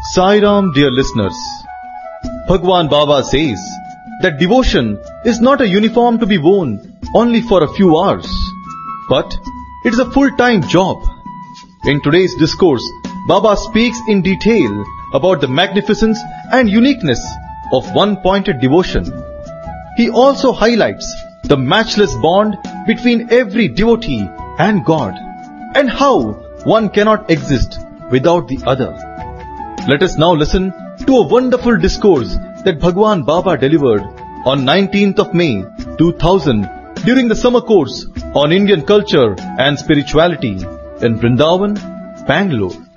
Sai Ram, dear listeners. Bhagwan Baba says that devotion is not a uniform to be worn only for a few hours, but it is a full-time job. In today's discourse, Baba speaks in detail about the magnificence and uniqueness of one-pointed devotion. He also highlights the matchless bond between every devotee and God, and how one cannot exist without the other. Let us now listen to a wonderful discourse that Bhagwan Baba delivered on 19th of May 2000 during the summer course on Indian culture and spirituality in Vrindavan, Bangalore.